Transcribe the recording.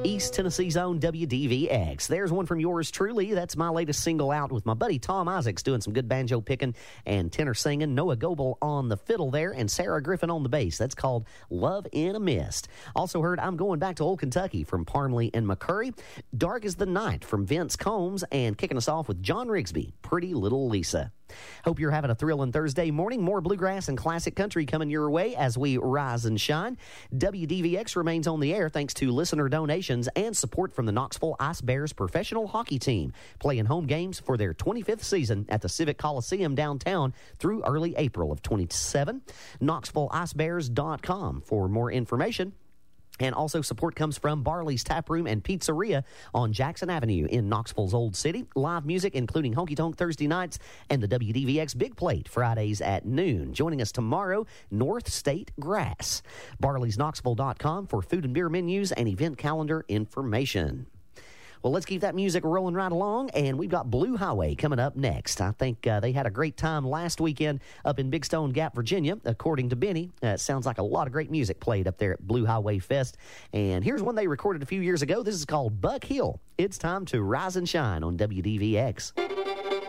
East Tennessee's own WDVX. There's one from yours truly. That's my latest single out with my buddy Tom Isaacs doing some good banjo picking and tenor singing. Noah Goebel on the fiddle there and Sarah Griffin on the bass. That's called Love in a Mist. Also heard I'm Going Back to Old Kentucky from Parmley and McCurry. Dark as the Night from Vince Combs, and kicking us off with John Rigsby, Pretty Little Lisa. Hope you're having a thrilling Thursday morning. More bluegrass and classic country coming your way as we rise and shine. WDVX remains on the air thanks to listener donations and support from the Knoxville Ice Bears professional hockey team, playing home games for their 25th season at the Civic Coliseum downtown through early April of 27. KnoxvilleIceBears.com for more information. And also support comes from Barley's Tap Room and Pizzeria on Jackson Avenue in Knoxville's Old City. Live music, including Honky Tonk Thursday nights and the WDVX Big Plate Fridays at noon. Joining us tomorrow, North State Grass. Barley'sKnoxville.com for food and beer menus and event calendar information. Well, let's keep that music rolling right along, and we've got Blue Highway coming up next. I think they had a great time last weekend up in Big Stone Gap, Virginia, according to Benny. It sounds like a lot of great music played up there at Blue Highway Fest. And here's one they recorded a few years ago. This is called Buck Hill. It's time to rise and shine on WDVX.